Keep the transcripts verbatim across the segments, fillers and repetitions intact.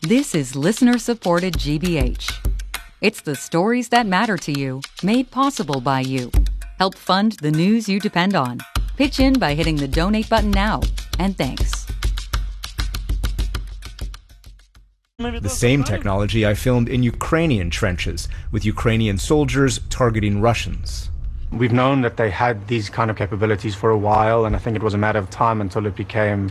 This is listener-supported G B H. It's the stories that matter to you, made possible by you. Help fund the news you depend on. Pitch in by hitting the donate button now. And thanks. The same technology I filmed in Ukrainian trenches, with Ukrainian soldiers targeting Russians. We've known that they had these kind of capabilities for a while, and I think it was a matter of time until it became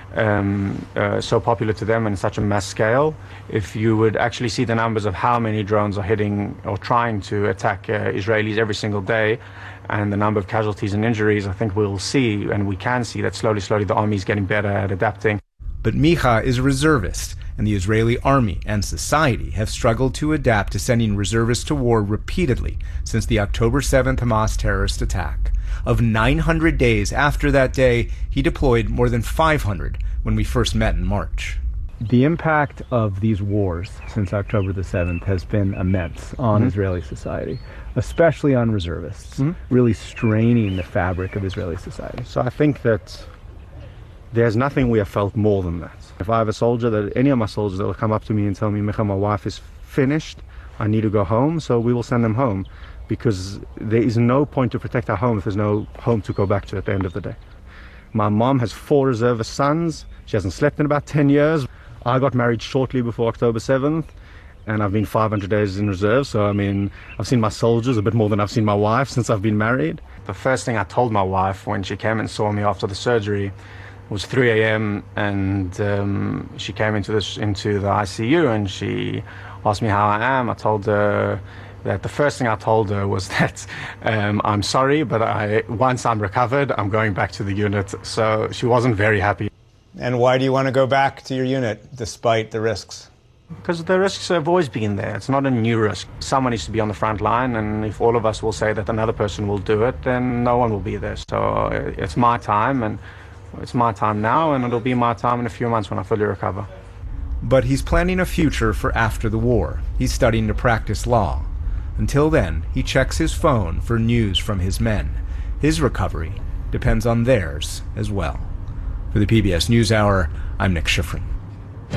um, uh, so popular to them and such a mass scale. If you would actually see the numbers of how many drones are hitting or trying to attack uh, Israelis every single day, and the number of casualties and injuries, I think we'll see, and we can see, that slowly, slowly the army is getting better at adapting. But Micha is a reservist, and the Israeli army and society have struggled to adapt to sending reservists to war repeatedly since the October seventh Hamas terrorist attack. Of nine hundred days after that day, he deployed more than five hundred when we first met in March. The impact of these wars since October the seventh has been immense on mm-hmm. Israeli society, especially on reservists, mm-hmm. really straining the fabric of Israeli society. So I think that there's nothing we have felt more than that. If I have a soldier, that any of my soldiers that will come up to me and tell me, Micha, my wife is finished, I need to go home, so we will send them home, because there is no point to protect our home if there's no home to go back to at the end of the day. My mom has four reservist sons. She hasn't slept in about ten years. I got married shortly before October seventh, and I've been five hundred days in reserve, so I mean, I've seen my soldiers a bit more than I've seen my wife since I've been married. The first thing I told my wife when she came and saw me after the surgery was three a.m. and um, she came into this into the I C U and she asked me how I am. I told her that the first thing I told her was that um, I'm sorry, but I once I'm recovered, I'm going back to the unit. So she wasn't very happy. And why do you want to go back to your unit despite the risks? Because the risks have always been there. It's not a new risk. Someone needs to be on the front line, and if all of us will say that another person will do it, then no one will be there. So it's my time, and it's my time now, and it'll be my time in a few months when I fully recover. But he's planning a future for after the war. He's studying to practice law. Until then, he checks his phone for news from his men. His recovery depends on theirs as well. For the P B S NewsHour, I'm Nick Schifrin.